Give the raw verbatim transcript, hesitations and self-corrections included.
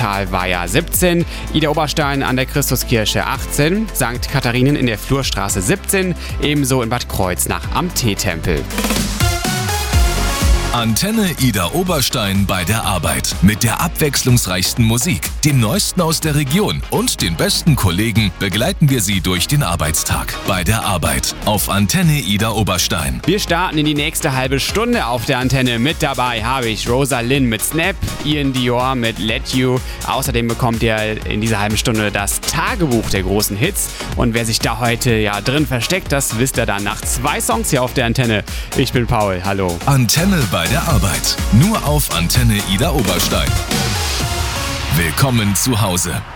Thalweiher siebzehn, Ida Oberstein an der Christuskirche achtzehn, Sankt Katharinen in der Flurstraße siebzehn, ebenso in Bad Kreuznach am Teetempel. Antenne Ida Oberstein bei der Arbeit. Mit der abwechslungsreichsten Musik, dem Neuesten aus der Region und den besten Kollegen begleiten wir Sie durch den Arbeitstag. Bei der Arbeit auf Antenne Ida Oberstein. Wir starten in die nächste halbe Stunde auf der Antenne. Mit dabei habe ich Rosa Lynn mit Snap, Ian Dior mit Let You. Außerdem bekommt ihr in dieser halben Stunde das Tagebuch der großen Hits. Und wer sich da heute ja drin versteckt, das wisst ihr dann nach zwei Songs hier auf der Antenne. Ich bin Paul, hallo. Antenne bei der Arbeit. Nur auf Antenne Ida Oberstein. Willkommen zu Hause.